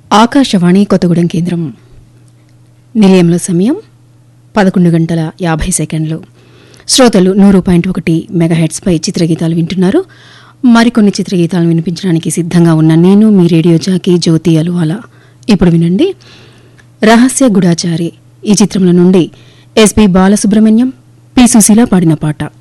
ఆకాశవాణి కొత్తగూడెం కేంద్రం. నిలయంలో సమయం 11:50. శ్రోతలు 100.1 మెగాహెర్ట్జ్పై చిత్రగీతాలు వింటున్నారు. మరికొన్ని చిత్రగీతాలను వినిపించడానికి సిద్ధంగా ఉన్న నేను మీ రేడియో జాకీ జ్యోతి అలువాల. ఇప్పుడు వినండి, రహస్య గుడాచారి ఈ చిత్రంలో నుండి ఎస్పి బాలసుబ్రహ్మణ్యం, పి సుశీల పాడిన పాట.